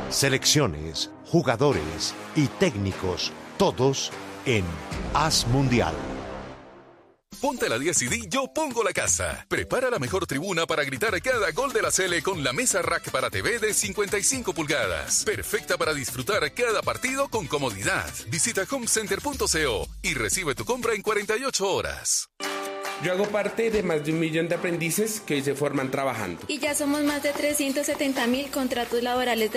Selecciones, jugadores y técnicos, todos en As Mundial. Ponte la 10 y di Yo Pongo la Casa. Prepara la mejor tribuna para gritar cada gol de la Sele con la mesa rack para TV de 55 pulgadas. Perfecta para disfrutar cada partido con comodidad. Visita homecenter.co y recibe tu compra en 48 horas. Yo hago parte de más de 1 millón de aprendices que hoy se forman trabajando. Y ya somos más de 370.000 contratos laborales de